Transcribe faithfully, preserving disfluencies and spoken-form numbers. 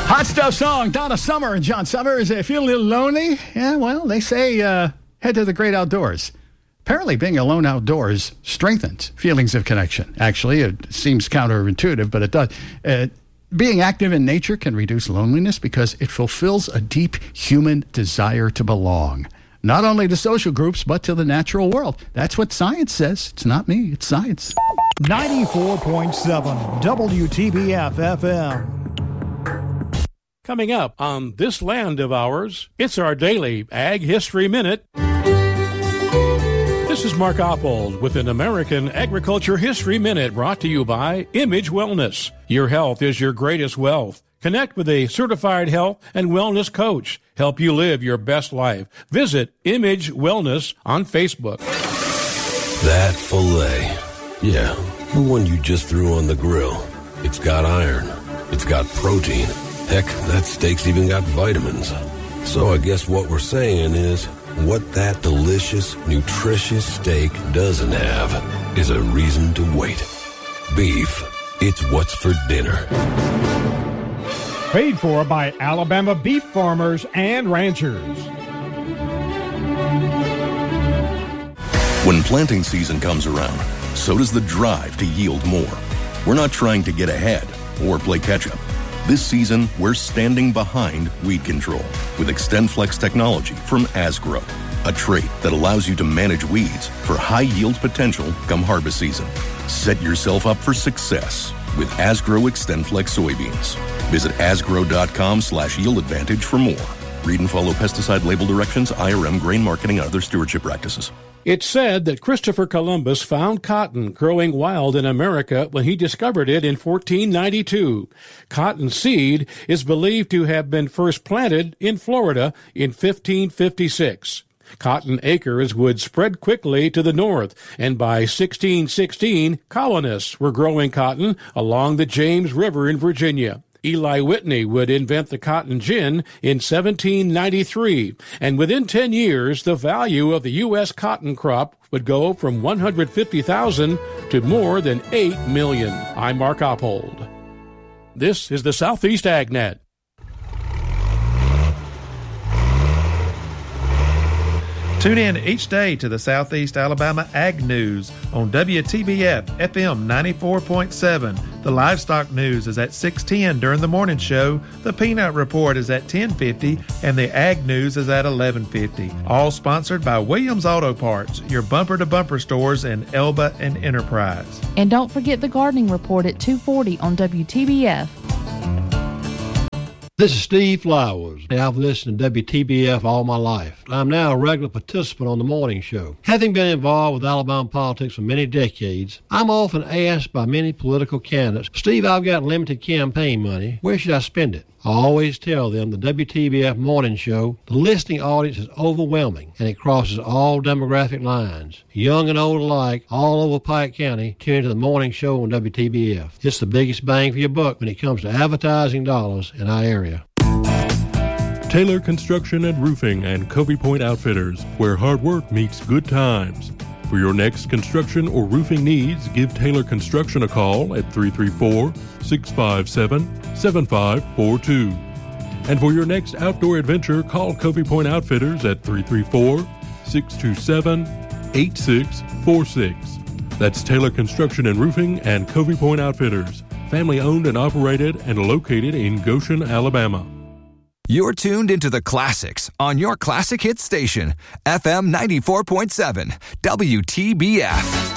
Hot Stuff song, Donna Summer and John Summers. If you're a little lonely, yeah, well, they say uh, head to the great outdoors. Apparently, being alone outdoors strengthens feelings of connection. Actually, it seems counterintuitive, but it does. Uh, being active in nature can reduce loneliness because it fulfills a deep human desire to belong. Not only to social groups, but to the natural world. That's what science says. It's not me, it's science. ninety-four point seven W T B F F M. Coming up on this land of ours, it's our daily Ag History Minute. This is Mark Oppold with an American Agriculture History Minute brought to you by Image Wellness. Your health is your greatest wealth. Connect with a certified health and wellness coach. Help you live your best life. Visit Image Wellness on Facebook. That filet. Yeah, the one you just threw on the grill. It's got iron. It's got protein. Heck, that steak's even got vitamins. So I guess what we're saying is, what that delicious, nutritious steak doesn't have is a reason to wait. Beef, it's what's for dinner. Paid for by Alabama beef farmers and ranchers. When planting season comes around, so does the drive to yield more. We're not trying to get ahead or play catch-up. This season, we're standing behind weed control with XtendFlex technology from Asgrow, a trait that allows you to manage weeds for high yield potential come harvest season. Set yourself up for success with Asgrow XtendFlex soybeans. Visit asgrow.com slash yield advantage for more. Read and follow pesticide label directions, I R M, grain marketing, and other stewardship practices. It's said that Christopher Columbus found cotton growing wild in America when he discovered it in fourteen ninety-two. Cotton seed is believed to have been first planted in Florida in fifteen fifty-six. Cotton acres would spread quickly to the north, and by sixteen sixteen, colonists were growing cotton along the James River in Virginia. Eli Whitney would invent the cotton gin in seventeen ninety-three, and within ten years, the value of the U S cotton crop would go from one hundred fifty thousand dollars to more than eight million dollars. I'm Mark Oppold. This is the Southeast AgNet. Tune in each day to the Southeast Alabama Ag News on W T B F F M ninety-four point seven. The Livestock News is at six ten during the morning show. The Peanut Report is at ten fifty, and the Ag News is at eleven fifty. All sponsored by Williams Auto Parts, your bumper-to-bumper stores in Elba and Enterprise. And don't forget the Gardening Report at two forty on W T B F. This is Steve Flowers. I've listened to W T B F all my life. I'm now a regular participant on the morning show. Having been involved with Alabama politics for many decades, I'm often asked by many political candidates, Steve, I've got limited campaign money. Where should I spend it? I always tell them the W T B F morning show, the listening audience is overwhelming, and it crosses all demographic lines. Young and old alike, all over Pike County, tune into the morning show on W T B F. It's the biggest bang for your buck when it comes to advertising dollars in our area. Taylor Construction and Roofing and Covey Point Outfitters, where hard work meets good times. For your next construction or roofing needs, give Taylor Construction a call at three three four, six five seven, seven five four two. And for your next outdoor adventure, call Covey Point Outfitters at three three four, six two seven, eight six four six. That's Taylor Construction and Roofing and Covey Point Outfitters, family owned and operated and located in Goshen, Alabama. You're tuned into the classics on your classic hit station, F M ninety-four point seven, W T B F.